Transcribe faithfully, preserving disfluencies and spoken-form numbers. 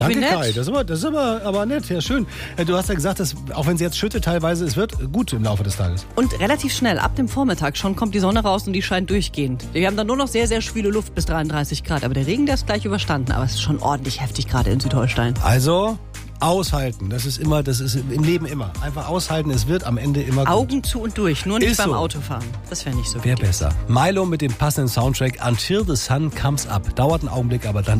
Danke, Wie nett. Kai. Das ist, aber, das ist aber, aber nett. Ja, schön. Du hast ja gesagt, dass, auch wenn es jetzt schüttet teilweise, es wird gut im Laufe des Tages. Und relativ schnell, ab dem Vormittag schon kommt die Sonne raus und die scheint durchgehend. Wir haben dann nur noch sehr, sehr schwüle Luft bis dreiunddreißig Grad. Aber der Regen, der ist gleich überstanden. Aber es ist schon ordentlich heftig gerade in Südholstein. Also aushalten. Das ist immer, das ist im Leben immer. Einfach aushalten. Es wird am Ende immer gut. Augen zu und durch, nur nicht Ist beim so. Autofahren. Das wäre nicht so Wäre gut. besser. Milo mit dem passenden Soundtrack Until the Sun Comes Up. Dauert einen Augenblick, aber dann